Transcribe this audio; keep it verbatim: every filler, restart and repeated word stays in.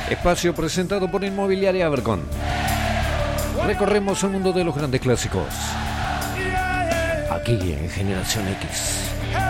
Espacio presentado por Inmobiliaria Abercón. Recorremos el mundo de los grandes clásicos. Aquí en Generación X.